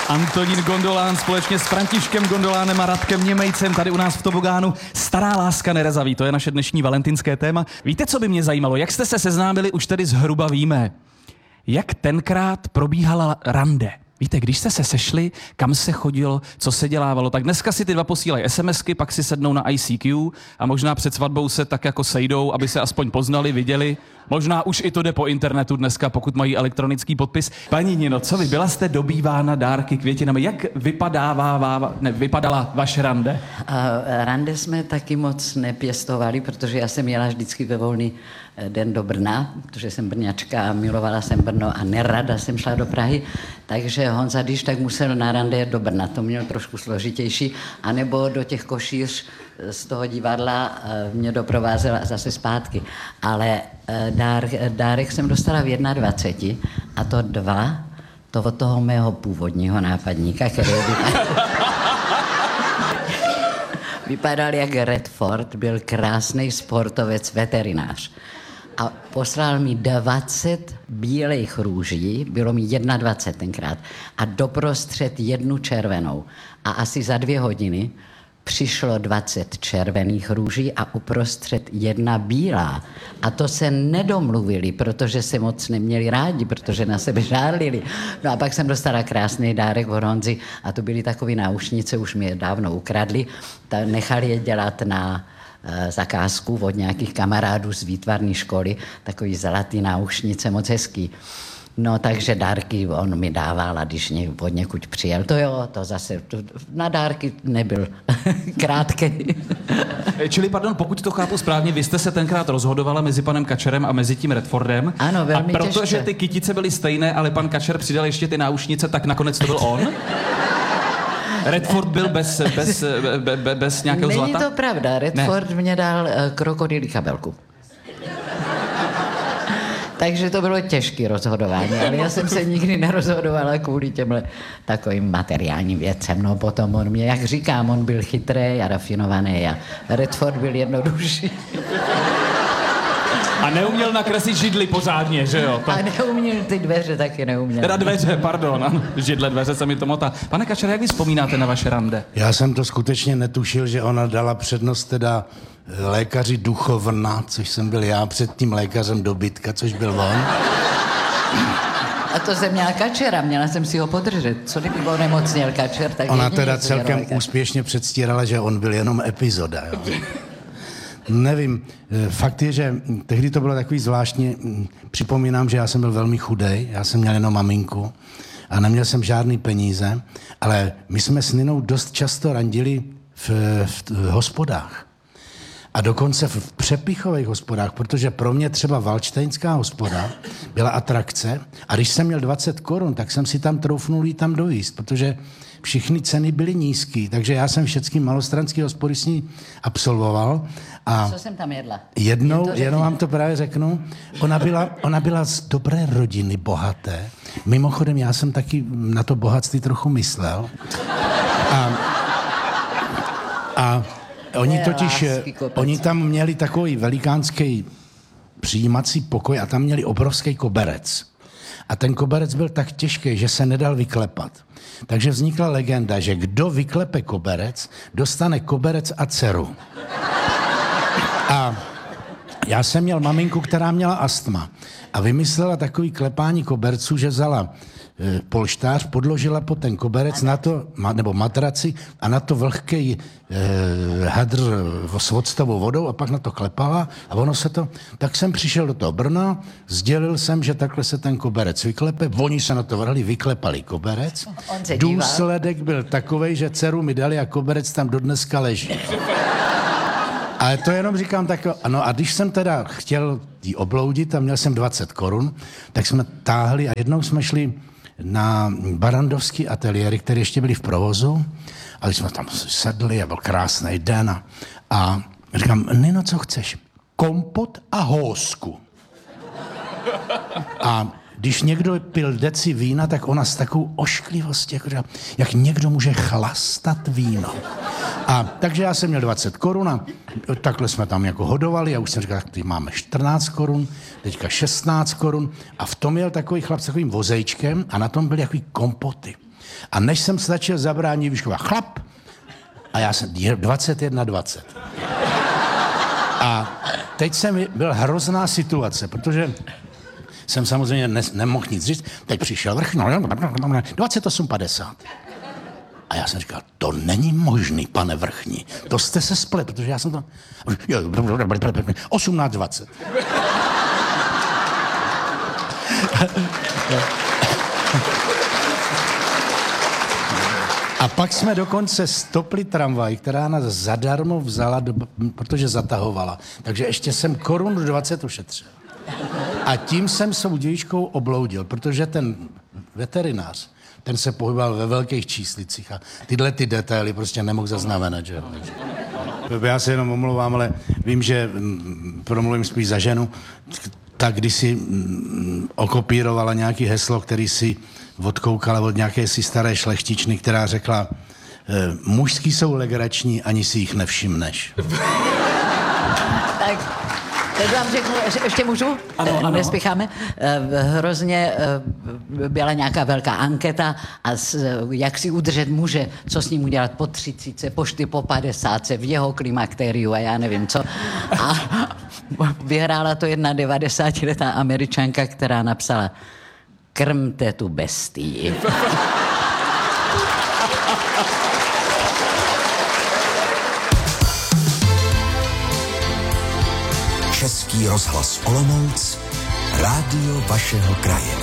Antonín Gondolán společně s Františkem Gondolánem a Radkem Němejcem tady u nás v tobogánu. Stará láska nerezaví, to je naše dnešní valentinské téma. Víte, co by mě zajímalo? Jak jste se seznámili, už tedy zhruba víme. Jak tenkrát probíhala rande? Víte, když jste se sešli, kam se chodilo, co se dělávalo, tak dneska si ty dva posílají SMSky, pak si sednou na ICQ a možná před svatbou se tak jako sejdou, aby se aspoň poznali, viděli. Možná už i to jde po internetu dneska, pokud mají elektronický podpis. Paní Nino, co vy? Byla jste dobývána dárky, květinami? Jak vypadala vaše rande? Rande jsme taky moc nepěstovali, protože já jsem jela vždycky ve volný den do Brna, protože jsem Brňačka a milovala jsem Brno a nerada jsem šla do Prahy, takže Honza, když tak musel na rande jet do Brna, to měl trošku složitější, anebo do těch Košíř z toho divadla mě doprovázel a zase zpátky. Ale dárek jsem dostala v 21 a to od toho mého původního nápadníka, který vypadal jak Redford, byl krásný sportovec, veterinář. A poslal mi 20 bílejch růží, bylo mi 21 tenkrát, a doprostřed jednu červenou. A asi za 2 hodiny přišlo 20 červených růží a uprostřed jedna bílá. A to se nedomluvili, protože se moc neměli rádi, protože na sebe žárlili. No a pak jsem dostala krásný dárek od Honzy a to byly takové náušnice, už mi je dávno ukradli. Nechali je dělat na zakázku od nějakých kamarádů z výtvarné školy, takový zlatý náušnice, moc hezký. No, takže dárky on mi dával a když od někud přijel, to zase na dárky nebyl krátký. Čili, pardon, pokud to chápu správně, vy jste se tenkrát rozhodovala mezi panem Kačerem a mezi tím Redfordem. Ano, velmi těžké. A protože těžce. ty kytice byly stejné, ale pan Kačer přidal ještě ty náušnice, tak nakonec to byl on? Redford byl bez nějakého zlata? Není to pravda, Redford mě dal krokodýlí kabelku. Takže to bylo těžké rozhodování, ale já jsem se nikdy nerozhodovala kvůli těmhle takovým materiálním věcem. No potom on mě, jak říkám, on byl chytrý a rafinovaný a Redford byl jednodušší. A neuměl nakreslit židli pořádně, že jo? A neuměl ty dveře, taky neuměl. Teda dveře, pardon, ano. Židle, dveře se mi to motá. Pane Kačere, jak vy vzpomínáte na vaše rande? Já jsem to skutečně netušil, že ona dala přednost teda lékaři Duchovna, což jsem byl já, před tím lékařem Dobytka, což byl on. A to jsem měla Kačera, měla jsem si ho podržet. Co kdyby onemocněl Kačer, tak ona teda celkem úspěšně předstírala, že on byl jenom epizoda, jo. Nevím, fakt je, že tehdy to bylo takový zvláštní, připomínám, že já jsem byl velmi chudej, já jsem měl jenom maminku a neměl jsem žádný peníze, ale my jsme s Ninou dost často randili v hospodách. A dokonce v přepichových hospodách, protože pro mě třeba Valdštejnská hospoda byla atrakce a když jsem měl 20 korun, tak jsem si tam troufnul jít tam dojíst, protože všechny ceny byly nízký, takže já jsem všechny malostranský hospody s ní absolvoval. A co jsem tam jedla? Jednou vám to právě řeknu, ona byla z dobré rodiny, bohaté. Mimochodem, já jsem taky na to bohatství trochu myslel. A oni tam měli takový velikánský přijímací pokoj a tam měli obrovský koberec. A ten koberec byl tak těžký, že se nedal vyklepat. Takže vznikla legenda, že kdo vyklepe koberec, dostane koberec a dceru. A já jsem měl maminku, která měla astma a vymyslela takový klepání koberců, že vzala polštář, podložila pod ten koberec na to, nebo matraci a na to vlhký hadr s octovou vodou a pak na to klepala a ono se to... Tak jsem přišel do toho Brna, sdělil jsem, že takhle se ten koberec vyklepe, oni se na to vrhli, vyklepali koberec. Důsledek byl takovej, že dceru mi dali a koberec tam dodneska leží. Ale to jenom říkám tak, no a když jsem teda chtěl jí obloudit a měl jsem 20 korun, tak jsme táhli a jednou jsme šli na barandovský ateliéry, které ještě byly v provozu, a když jsme tam sedli a byl krásný den a říkám, Nino, co chceš? Kompot a housku. A když někdo pil deci vína, tak ona s takovou ošklivostí, jako jak někdo může chlastat víno. A takže já jsem měl 20 korun a takhle jsme tam jako hodovali a už jsem říkal, tak teď máme 14 korun, teďka 16 korun a v tom jel takový chlap s takovým vozejčkem a na tom byly takový kompoty. A než jsem stačil zabránit, výšková chlap, a já jsem 21:20. A teď byl hrozná situace, protože jsem samozřejmě nemohl nic říct. Teď přišel vrchní, 28:50. A já jsem říkal, to není možný, pane vrchní. To jste se splet, protože já jsem to... 18:20. A pak jsme dokonce stopli tramvaj, která nás zadarmo vzala, protože zatahovala. Takže ještě jsem 1,20 ušetřil. A tím jsem s dějičkou obloudil, protože ten veterinář, ten se pohyboval ve velkých číslicích a tyhle ty detaily prostě nemohl zaznamenat, že? Já se jenom omlouvám, ale vím, že promluvím spíš za ženu, tak když si okopírovala nějaký heslo, který si odkoukala od nějaké si staré šlechtičny, která řekla, mužský jsou legrační, ani si jich nevšimneš. Tak, teď vám řeknu, ještě můžu? Ano. Nespěcháme. Hrozně byla nějaká velká anketa a jak si udržet muže, co s ním udělat po 30, po 50, v jeho klimakteriu a já nevím co. A vyhrála to 91letá Američanka, která napsala krmte tu bestii. Český rozhlas Olomouc, rádio vašeho kraje.